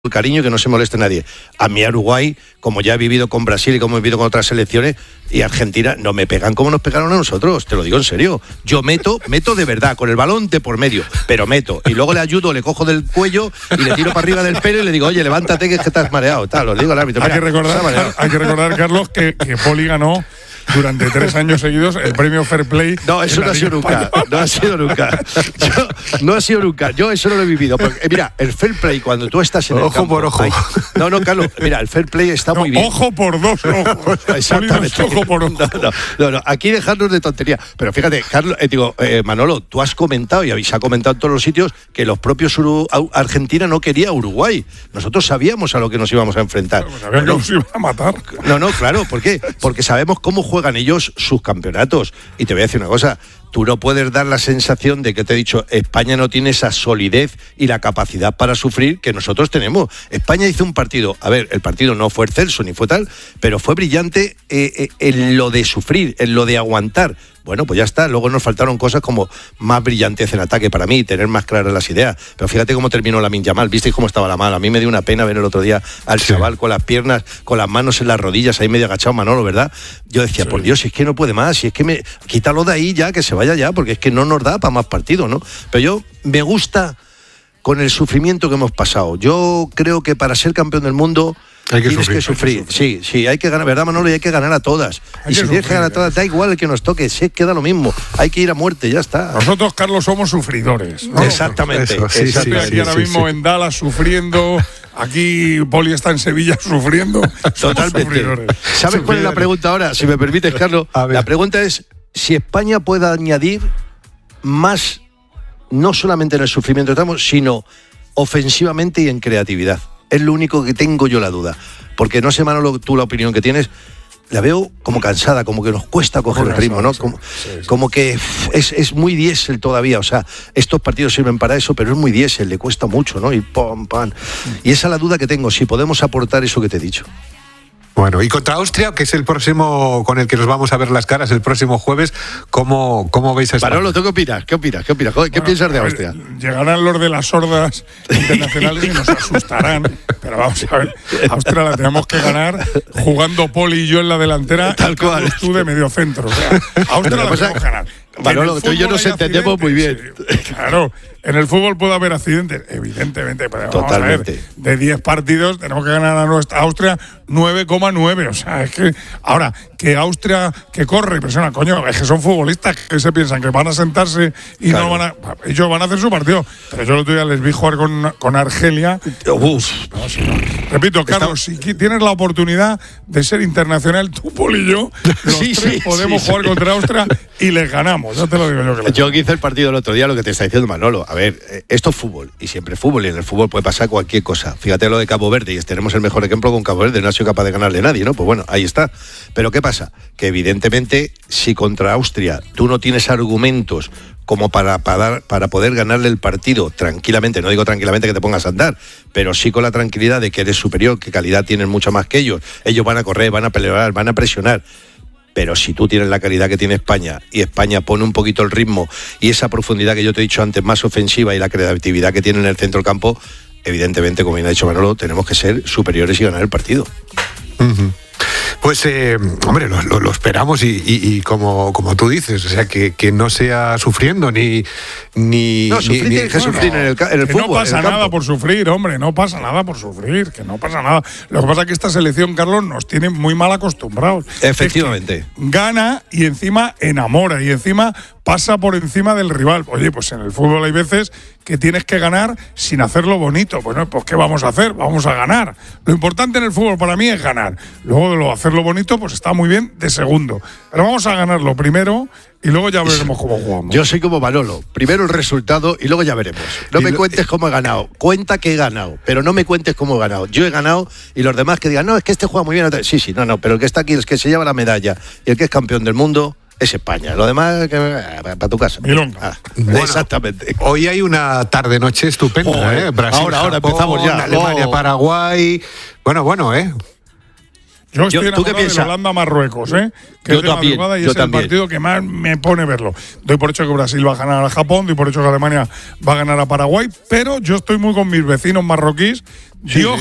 el cariño y que no se moleste nadie. A mí Uruguay, como ya he vivido con Brasil y como he vivido con otras selecciones, y Argentina, no me pegan como nos pegaron a nosotros, te lo digo en serio. Yo meto de verdad, con el balón de por medio, pero meto. Y luego le ayudo, le cojo del cuello y le tiro para arriba del pelo y le digo, oye, levántate que estás mareado. Tal, lo digo al árbitro. Hay que recordar, Carlos, que Poli ganó durante 3 años seguidos el premio Fair Play. No, eso no ha sido nunca. No ha sido nunca. No ha sido nunca. Yo eso no lo he vivido. Porque, mira, el Fair Play, cuando tú estás en el ojo campo, por ojo. No, Carlos, mira, el Fair Play está muy bien. Ojo por 2 ojos. Exactamente. Ojo por ojo. No, aquí dejarnos de tontería. Pero fíjate, Carlos, Manolo, tú has comentado y se ha comentado en todos los sitios que los propios Argentina no quería a Uruguay. Nosotros sabíamos a lo que nos íbamos a enfrentar. Sabían que nos iban a matar. No, claro, ¿por qué? Porque sabemos cómo juegan ellos sus campeonatos. Y te voy a decir una cosa, tú no puedes dar la sensación de que te he dicho, España no tiene esa solidez y la capacidad para sufrir que nosotros tenemos. España hizo un partido, a ver, el partido no fue excelso ni fue tal, pero fue brillante en lo de sufrir, en lo de aguantar. Bueno, pues ya está. Luego nos faltaron cosas como más brillantez en ataque para mí, tener más claras las ideas. Pero fíjate cómo terminó Lamine Yamal. ¿Visteis cómo estaba la mala? A mí me dio una pena ver el otro día al chaval con las piernas, con las manos en las rodillas, ahí medio agachado, Manolo, ¿verdad? Yo decía, por Dios, si es que no puede más, si es que quítalo de ahí ya, que se vaya ya, porque es que no nos da para más partidos, ¿no? Pero yo me gusta con el sufrimiento que hemos pasado. Yo creo que para ser campeón del mundo tienes que sufrir. Sí, hay que ganar, ¿verdad, Manolo? Y hay que ganar a todas. Y si tienes que ganar a todas, da igual el que nos toque, se queda lo mismo. Hay que ir a muerte, ya está. Nosotros, Carlos, somos sufridores, ¿no? Exactamente. Estoy aquí ahora mismo en Dallas sufriendo. Aquí Poli está en Sevilla sufriendo. Totalmente. ¿Sabes cuál es la pregunta ahora? Si me permites, Carlos. La pregunta es si España puede añadir más, no solamente en el sufrimiento que estamos, sino ofensivamente y en creatividad. Es lo único que tengo yo la duda. Porque no sé, Manolo, tú la opinión que tienes, la veo como cansada, como que nos cuesta coger el ritmo, ¿no? Como que es muy diésel todavía. O sea, estos partidos sirven para eso, pero es muy diésel, le cuesta mucho, ¿no? Y pam. Y esa es la duda que tengo, si podemos aportar eso que te he dicho. Bueno, y contra Austria, que es el próximo con el que nos vamos a ver las caras el próximo jueves, ¿cómo veis a España? Manolo, ¿tú qué opinas? ¿Qué piensas de Austria? Llegarán los de las sordas internacionales y nos asustarán, pero vamos a ver, Austria la tenemos que ganar jugando Poli y yo en la delantera, tal cual, tú de medio centro. O sea, Austria la tenemos que ganar. Manolo, tú y yo nos entendemos muy bien. Claro, en el fútbol puede haber accidentes, evidentemente, pero totalmente. Vamos a ver, de 10 partidos tenemos que ganar a Austria 9,9. O sea, es que ahora que Austria que corre y presiona, coño, es que son futbolistas que se piensan que van a sentarse y claro, no van a. Ellos van a hacer su partido. Pero yo el otro día les vi jugar con Argelia. Repito, Carlos, si tienes la oportunidad de ser internacional, tú, Poli y yo, los tres podemos jugar contra Austria y les ganamos. No te lo digo yo. Yo hice el partido el otro día, lo que te está diciendo Manolo. A ver, esto es fútbol, y siempre es fútbol, y en el fútbol puede pasar cualquier cosa. Fíjate lo de Cabo Verde, y tenemos el mejor ejemplo con Cabo Verde, no ha sido capaz de ganarle a nadie, ¿no? Pues bueno, ahí está. Pero ¿qué pasa? Que evidentemente, si contra Austria tú no tienes argumentos como para poder ganarle el partido tranquilamente, no digo tranquilamente que te pongas a andar, pero sí con la tranquilidad de que eres superior, que calidad tienen mucha más que ellos van a correr, van a pelear, van a presionar. Pero si tú tienes la calidad que tiene España y España pone un poquito el ritmo y esa profundidad que yo te he dicho antes, más ofensiva, y la creatividad que tiene en el centro del campo, evidentemente, como bien ha dicho Manolo, tenemos que ser superiores y ganar el partido. Uh-huh. Pues, hombre, lo esperamos y como tú dices, o sea, que no sea sufriendo ni sufrir tiene que sufrir en el fútbol. No pasa nada por sufrir, hombre, no pasa nada por sufrir, que no pasa nada. Lo que pasa es que esta selección, Carlos, nos tiene muy mal acostumbrados. Efectivamente. Es que gana y encima enamora y encima pasa por encima del rival. Oye, pues en el fútbol hay veces que tienes que ganar sin hacerlo bonito. Bueno, pues ¿qué vamos a hacer? Vamos a ganar. Lo importante en el fútbol para mí es ganar. Luego de hacerlo bonito, pues está muy bien de segundo. Pero vamos a ganarlo primero y luego ya veremos cómo jugamos. Yo soy como Manolo. Primero el resultado y luego ya veremos. No me cuentes cómo he ganado. Cuenta que he ganado, pero no me cuentes cómo he ganado. Yo he ganado y los demás que digan, no, es que este juega muy bien. Sí, no, pero el que está aquí, el que se lleva la medalla y el que es campeón del mundo es España. Lo demás, para tu casa. Bueno, exactamente. Hoy hay una tarde-noche estupenda, Brasil, ahora Japón, empezamos ya. Alemania, Paraguay. Bueno, Yo estoy ¿tú qué enamorado de piensas? Holanda-Marruecos, que Yo es de también, madrugada y yo es también. el partido que más me pone verlo. Doy por hecho que Brasil va a ganar a Japón, doy por hecho que Alemania va a ganar a Paraguay, pero yo estoy muy con mis vecinos marroquíes. Dios